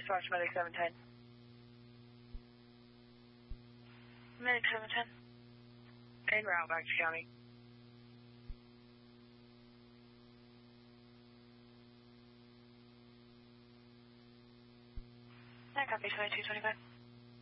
dispatch medic 710. Medic 710. En route back to county. I copy 2225.